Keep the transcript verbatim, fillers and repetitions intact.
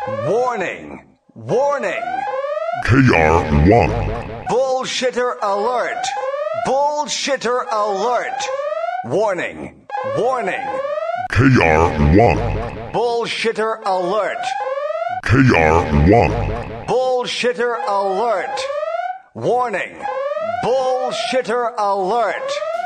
Warning! Warning! K R one. Bullshitter alert! Bullshitter alert! Warning! Warning! K R one. Bullshitter alert! K R one. Bullshitter alert! Warning! Bullshitter alert!